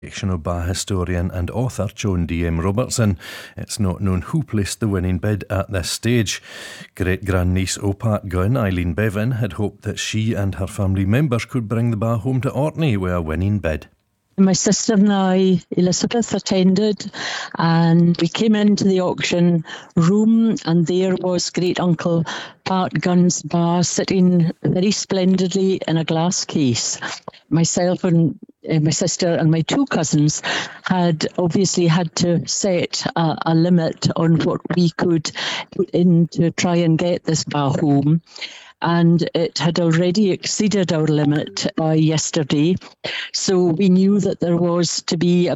Of bar historian and author Joan D.M. Robertson. It's not known who placed the winning bid at this stage. Great-grandniece o' Pat Gunn, Eileen Bevan, had hoped that she and her family members could bring the bar home to Orkney with a winning bid. My sister and I, Elizabeth, attended, and we came into the auction room, and there was great uncle Pat Gunn's bar sitting very splendidly in a glass case. Myself and my sister and my two cousins had obviously had to set a limit on what we could put in to try and get this bar home. And it had already exceeded our limit yesterday. So we knew that there was to be a